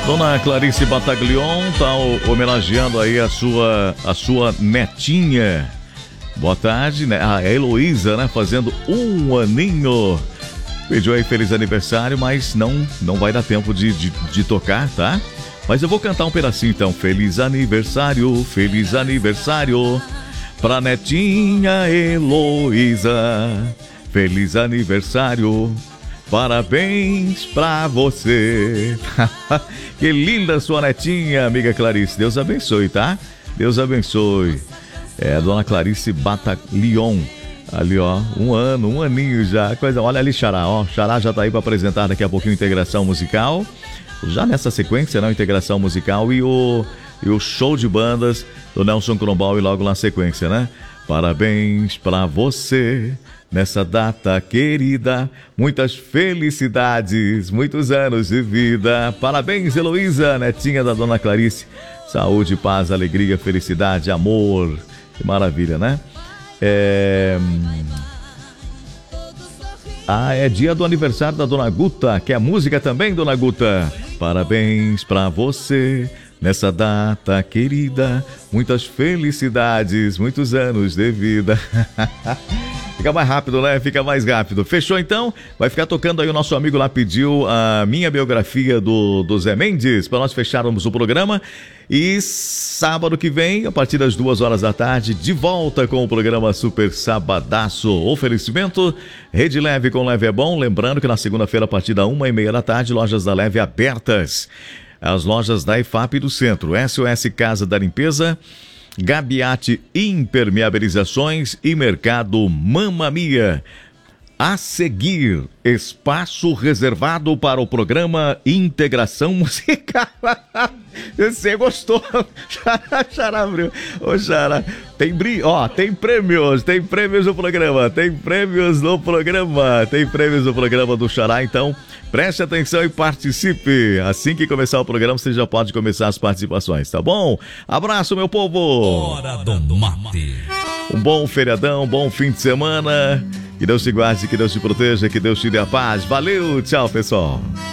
Dona Clarice Battaglione tá homenageando aí a sua netinha. Boa tarde, né? A Heloísa, né? Fazendo um aninho. Pediu aí feliz aniversário, mas não vai dar tempo de tocar, tá? Mas eu vou cantar um pedacinho então. Feliz aniversário pra netinha Heloísa. Feliz aniversário, parabéns pra você. Que linda sua netinha, amiga Clarice. Deus abençoe, tá? Deus abençoe. É a Dona Clarice Battaglione. Ali, ó, um aninho já. Coisa, olha ali, Xará, ó. Xará já tá aí pra apresentar daqui a pouquinho Integração Musical. Já nessa sequência, né? Integração Musical e o show de bandas do Nelson Crombal e logo na sequência, né? Parabéns pra você nessa data querida. Muitas felicidades, muitos anos de vida. Parabéns, Heloísa, netinha da Dona Clarice. Saúde, paz, alegria, felicidade, amor. Que maravilha, né? É dia do aniversário da Dona Guta, que é música também, Dona Guta. Parabéns pra você nessa data querida. Muitas felicidades, muitos anos de vida. Fica mais rápido, né? Fica mais rápido. Fechou então? Vai ficar tocando aí, o nosso amigo lá pediu a minha biografia do Zé Mendes para nós fecharmos o programa. E sábado que vem, a partir das 2 da tarde, de volta com o programa Super Sabadaço. Oferecimento Rede Leve, com Leve é bom. Lembrando que na segunda-feira, a partir da 1h30 da tarde, lojas da Leve abertas. As lojas da IFAP do Centro, SOS Casa da Limpeza, Gabiate Impermeabilizações e Mercado Mamma Mia. A seguir, espaço reservado para o programa Integração Musical. Você gostou? Xará abriu. Ô, Xará, tem prêmios no programa. Tem prêmios no programa do Xará. Então, preste atenção e participe. Assim que começar o programa, você já pode começar as participações, tá bom? Abraço, meu povo. Hora do mate. Um bom feriadão, bom fim de semana. Que Deus te guarde, que Deus te proteja, que Deus te dê a paz. Valeu, tchau, pessoal.